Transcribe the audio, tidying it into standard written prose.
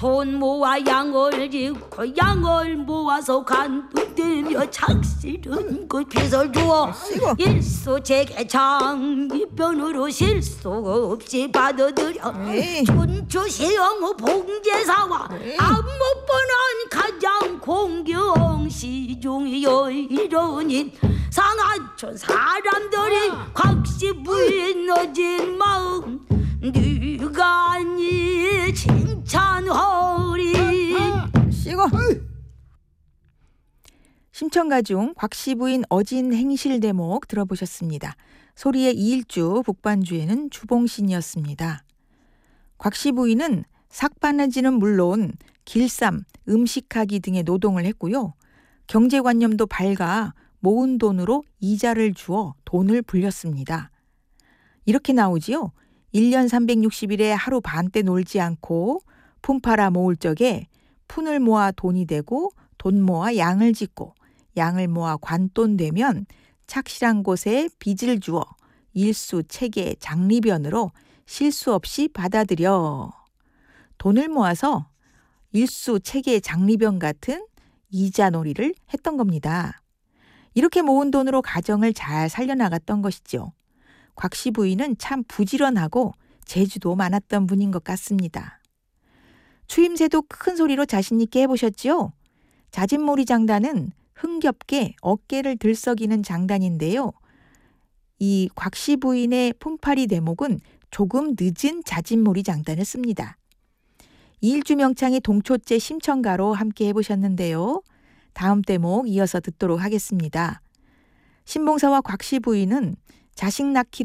돈 모아 양을 짓고 양을 모아서 간부되며 착실은 그 빚을 주어 일수재개장기변으로 실수 없이 받아들여 춘추시영 봉제사와 안목번한 가장 공경시중이여 이러니 상하촌 사람들이 곽씨 부인 어진 마음 네가 니 칭찬하리. 쉬고. 심청가 중 곽씨 부인 어진 행실 대목 들어보셨습니다. 소리의 이일주, 북반주에는 주봉신이었습니다. 곽씨 부인은 삭바느질은 물론 길쌈, 음식하기 등의 노동을 했고요. 경제관념도 밝아 모은 돈으로 이자를 주어 돈을 불렸습니다. 이렇게 나오지요. 1년 360일에 하루 반때 놀지 않고 푼 팔아 모을 적에 푼을 모아 돈이 되고 돈 모아 양을 짓고 양을 모아 관돈 되면 착실한 곳에 빚을 주어 일수 체계 장리변으로 실수 없이 받아들여 돈을 모아서 일수 체계 장리변 같은 이자놀이를 했던 겁니다. 이렇게 모은 돈으로 가정을 잘 살려나갔던 것이죠. 곽씨 부인은 참 부지런하고 재주도 많았던 분인 것 같습니다. 추임새도 큰 소리로 자신 있게 해보셨지요? 자진몰이 장단은 흥겹게 어깨를 들썩이는 장단인데요. 이 곽씨 부인의 푼파리 대목은 조금 늦은 자진몰이 장단을 씁니다. 이일주 명창의 동초째 심청가로 함께 해보셨는데요. 다음 대목 이어서 듣도록 하겠습니다. 신봉사와 곽씨 부인은 자식 낳기를